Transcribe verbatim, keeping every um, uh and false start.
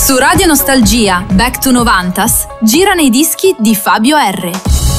Su Radio Nostalgia Back to novantas girano i dischi di Fabio R.